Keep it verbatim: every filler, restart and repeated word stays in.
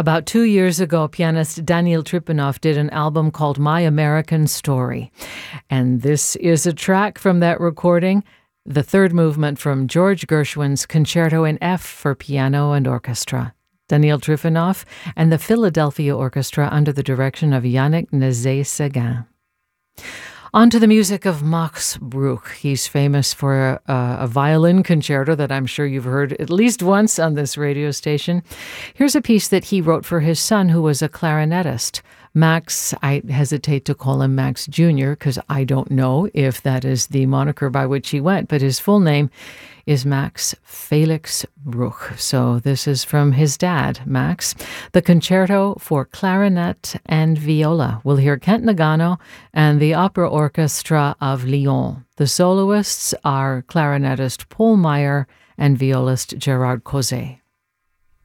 About two years ago, pianist Daniel Trifonov did an album called My American Story. And this is a track from that recording, the third movement from George Gershwin's Concerto in F for Piano and Orchestra. Daniel Trifonov and the Philadelphia Orchestra under the direction of Yannick Nézet-Séguin. On to the music of Max Bruch. He's famous for a, a violin concerto that I'm sure you've heard at least once on this radio station. Here's a piece that he wrote for his son, who was a clarinetist. Max, I hesitate to call him Max Junior because I don't know if that is the moniker by which he went, but his full name is Max Felix Bruch. So this is from his dad, Max. The Concerto for Clarinet and Viola. We'll hear Kent Nagano and the Opera Orchestra of Lyon. The soloists are clarinetist Paul Meyer and violist Gerard Cozet.